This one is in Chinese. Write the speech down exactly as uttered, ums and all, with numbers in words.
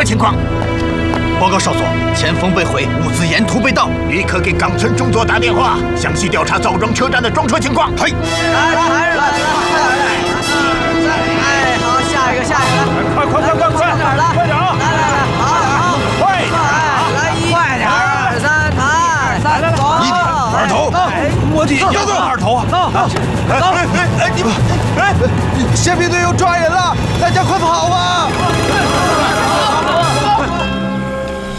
情况？报告少佐，前锋被毁，物资沿途被盗，立刻给冈村中佐打电话，详细调查枣庄车站的装车情况。嘿， 来来来来来，哎，好，下一个下一个， 快快快快快， 哪儿了？ 快点啊！ 来来来，好好， 快点， 来一，快点，二三，抬，三走， 一点，二头， 我的要走二头啊！ 走走， 哎哎你们，哎， 宪兵队又抓人了，大家快跑吧！